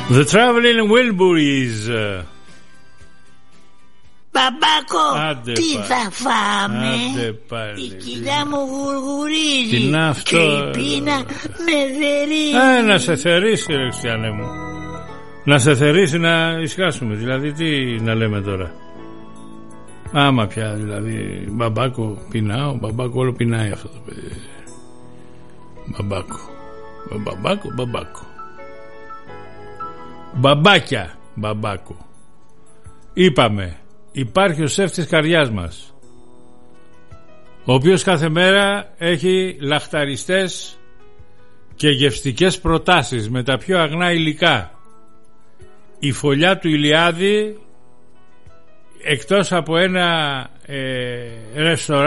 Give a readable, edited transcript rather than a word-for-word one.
The Traveling Wilburys. Μπαμπάκο, Άντε τι πάλι. θα φάμε? Άντε πάλι. Η κοιλιά μου γουργουρίζει. Τι είναι αυτό? Και η πείνα με θερίζει. Να σε θερήσει, ρε Χριστιανέ μου. Να σε θερήσει, να ησυχάσουμε. Δηλαδή τι να λέμε τώρα? Άμα πια, δηλαδή, μπαμπάκο πεινάω, μπαμπάκο όλο πεινάει αυτό το παιδί. Μπαμπάκο. Μπαμπάκια, μπαμπάκο. Είπαμε, υπάρχει ο σεφ της καρδιάς μας, ο οποίος κάθε μέρα έχει λαχταριστές και γευστικές προτάσεις με τα πιο αγνά υλικά. Η φωλιά του Ηλιάδη, εκτός από ένα ρεστοράν